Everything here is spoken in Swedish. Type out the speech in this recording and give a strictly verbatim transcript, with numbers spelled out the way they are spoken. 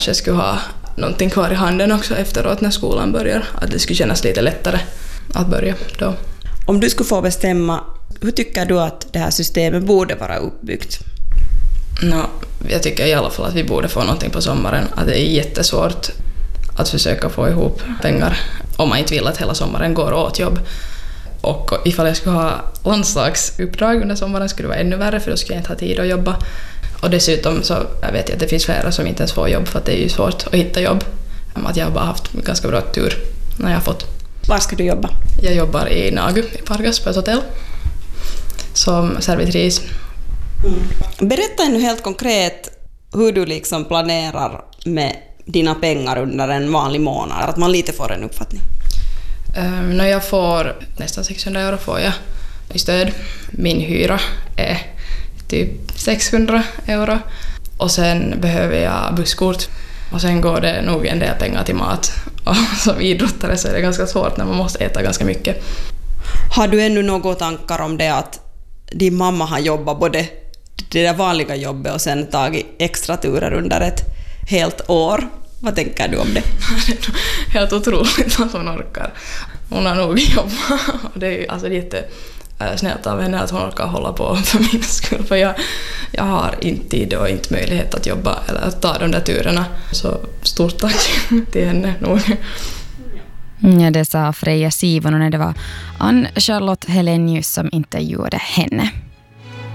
Jag skulle ha någonting kvar i handen också efteråt när skolan börjar. Att det skulle kännas lite lättare att börja då. Om du skulle få bestämma, hur tycker du att det här systemet borde vara uppbyggt? No, jag tycker i alla fall att vi borde få någonting på sommaren. Att det är jättesvårt att försöka få ihop pengar om man inte vill att hela sommaren går åt jobb. Och ifall jag skulle ha landslagsuppdrag under sommaren skulle det vara ännu värre, för då skulle jag inte ha tid att jobba. Och dessutom så jag vet jag att det finns flera som inte ens får jobb, för att det är ju svårt att hitta jobb. Att jag har bara haft ganska bra tur när jag har fått. Var ska du jobba? Jag jobbar i Nagu i Pargas på ett hotell som servitris. Mm. Berätta nu helt konkret hur du liksom planerar med dina pengar under en vanlig månad, att man lite får en uppfattning. Um, när jag får nästan sexhundra euro får jag i stöd. Min hyra är typ sexhundra euro. Och sen behöver jag busskort. Och sen går det nog en del pengar till mat. Och som idrottare så är det ganska svårt när man måste äta ganska mycket. Har du ännu några tankar om det att din mamma har jobbat både det där vanliga jobbet och sen tagit extra turer under ett helt år? Vad tänker du om det? Det är helt otroligt vad hon orkar. Hon har nog jobbat. Och det är ju alltså lite snällt av henne att hon orkar hålla på för min skull. För jag, jag har inte tid och inte möjlighet att jobba eller att ta de där turerna. Så stort tack till henne nog. Ja, det sa Freja Sivonen, och det var Ann-Charlotte Helenius som intervjuade henne.